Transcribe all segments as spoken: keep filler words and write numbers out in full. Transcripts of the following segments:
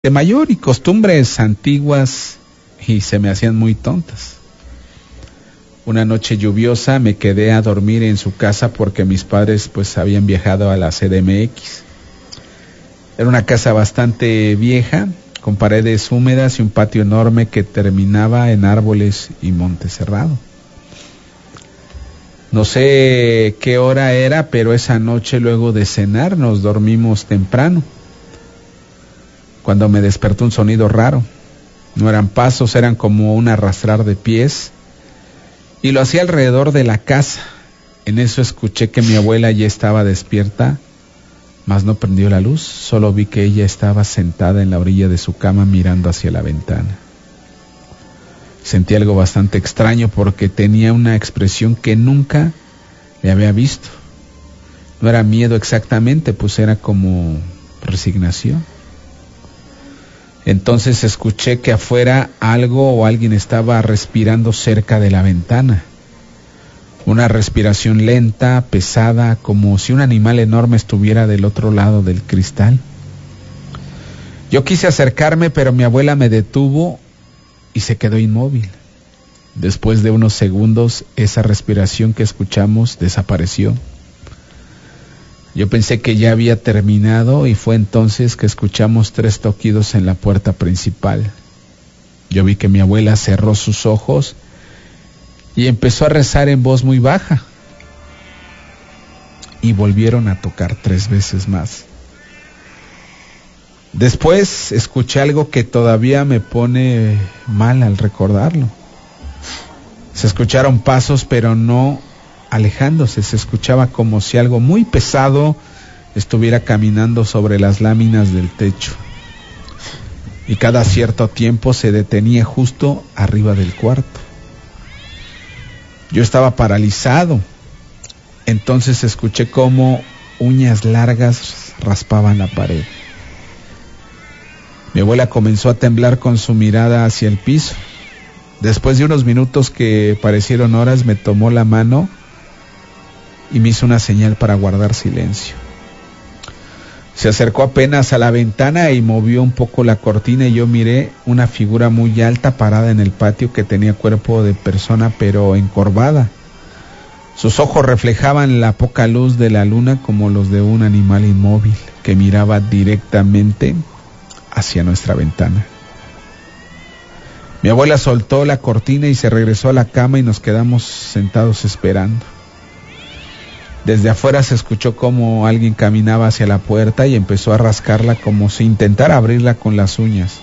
de mayor y costumbres antiguas y se me hacían muy tontas. Una noche lluviosa me quedé a dormir en su casa porque mis padres pues habían viajado a la C D M X. Era una casa bastante vieja, con paredes húmedas y un patio enorme que terminaba en árboles y monte cerrado. No sé qué hora era, pero esa noche luego de cenar nos dormimos temprano, cuando me despertó un sonido raro. No eran pasos, eran como un arrastrar de pies, y lo hacía alrededor de la casa. En eso escuché que mi abuela ya estaba despierta, mas no prendió la luz, solo vi que ella estaba sentada en la orilla de su cama mirando hacia la ventana. Sentí algo bastante extraño porque tenía una expresión que nunca le había visto. No era miedo exactamente, pues era como resignación. Entonces escuché que afuera algo o alguien estaba respirando cerca de la ventana. Una respiración lenta, pesada, como si un animal enorme estuviera del otro lado del cristal. Yo quise acercarme, pero mi abuela me detuvo y se quedó inmóvil. Después de unos segundos, esa respiración que escuchamos desapareció. Yo pensé que ya había terminado y fue entonces que escuchamos tres toquidos en la puerta principal. Yo vi que mi abuela cerró sus ojos y empezó a rezar en voz muy baja. Y volvieron a tocar tres veces más. Después escuché algo que todavía me pone mal al recordarlo. Se escucharon pasos, pero no alejándose. Se escuchaba como si algo muy pesado estuviera caminando sobre las láminas del techo. Y cada cierto tiempo se detenía justo arriba del cuarto. Yo estaba paralizado. Entonces escuché como uñas largas raspaban la pared. Mi abuela comenzó a temblar con su mirada hacia el piso. Después de unos minutos que parecieron horas, me tomó la mano y me hizo una señal para guardar silencio. Se acercó apenas a la ventana y movió un poco la cortina y yo miré una figura muy alta parada en el patio que tenía cuerpo de persona pero encorvada. Sus ojos reflejaban la poca luz de la luna como los de un animal inmóvil que miraba directamente hacia nuestra ventana. Mi abuela soltó la cortina y se regresó a la cama y nos quedamos sentados esperando. Desde afuera se escuchó como alguien caminaba hacia la puerta y empezó a rascarla como si intentara abrirla con las uñas.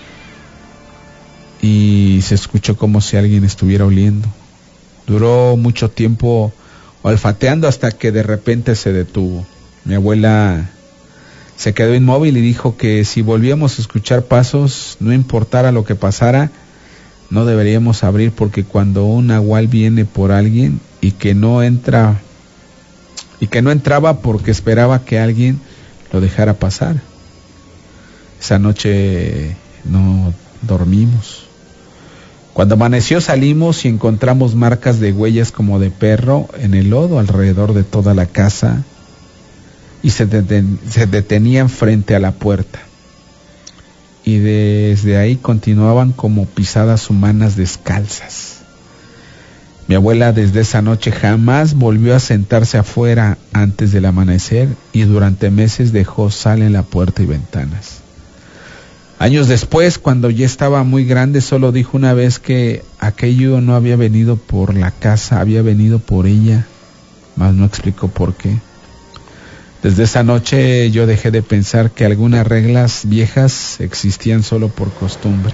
Y se escuchó como si alguien estuviera oliendo. Duró mucho tiempo olfateando hasta que de repente se detuvo. Mi abuela se quedó inmóvil y dijo que si volvíamos a escuchar pasos, no importara lo que pasara, no deberíamos abrir porque cuando un nahual viene por alguien y que no entra y que no entraba porque esperaba que alguien lo dejara pasar. Esa noche no dormimos. Cuando amaneció salimos y encontramos marcas de huellas como de perro en el lodo alrededor de toda la casa y se, deten- se detenían frente a la puerta. Y desde ahí continuaban como pisadas humanas descalzas. Mi abuela desde esa noche jamás volvió a sentarse afuera antes del amanecer y durante meses dejó sal en la puerta y ventanas. Años después, cuando ya estaba muy grande, solo dijo una vez que aquello no había venido por la casa, había venido por ella, mas no explicó por qué. Desde esa noche yo dejé de pensar que algunas reglas viejas existían solo por costumbre.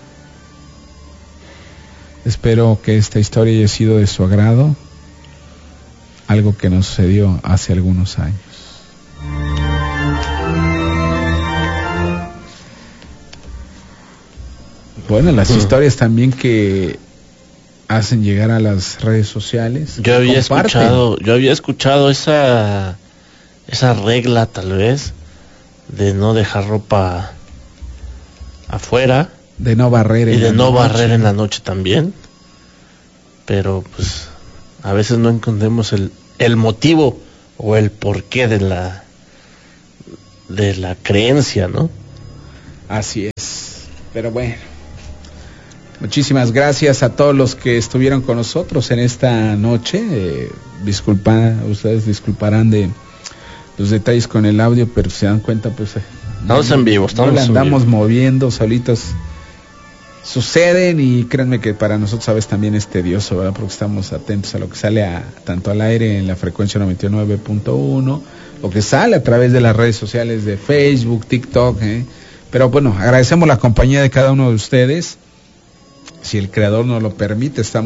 Espero que esta historia haya sido de su agrado, algo que nos sucedió hace algunos años. Bueno, las historias también que hacen llegar a las redes sociales. Yo había comparten. escuchado, yo había escuchado esa esa regla tal vez de no dejar ropa afuera, de no barrer y en de la no noche. barrer en la noche también, pero pues a veces no encontramos el el motivo o el porqué de la de la creencia, ¿no? Así es. Pero bueno, muchísimas gracias a todos los que estuvieron con nosotros en esta noche. Eh, disculpa, ustedes disculparán de los detalles con el audio, pero si se dan cuenta, pues... Eh, estamos en vivo, estamos no la andamos en vivo. moviendo solitos. Suceden y créanme que para nosotros a veces también es tedioso, ¿verdad? Porque estamos atentos a lo que sale a, tanto al aire en la frecuencia noventa y nueve punto uno, lo que sale a través de las redes sociales de Facebook, TikTok, ¿eh? Pero bueno, agradecemos la compañía de cada uno de ustedes. Si el creador nos lo permite, estamos